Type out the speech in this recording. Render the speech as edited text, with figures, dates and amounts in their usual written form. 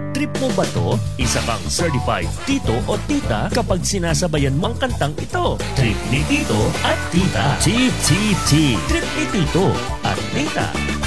Trip mo ba to? Isa kang certified tito o tita kapag sinasabayan mo ang kantang ito. Trip ni Tito at Tita. TTT. Trip ni Tito at Tita.